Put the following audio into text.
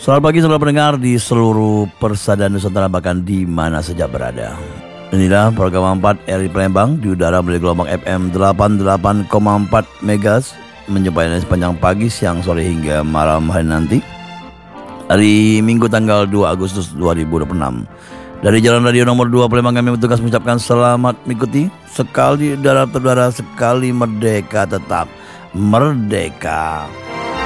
Selamat pagi saudara pendengar di seluruh persada Nusantara bahkan di mana saja berada. Inilah program 4 RRI Palembang di udara melalui gelombang FM 88,4 MHz menjumpai Anda sepanjang pagi, siang, sore hingga malam hari nanti. Hari Minggu tanggal 2 Agustus 2026. Dari Jalan Radio nomor 2 Palembang kami bertugas mengucapkan selamat mengikuti sekali udara terudara, sekali merdeka tetap merdeka.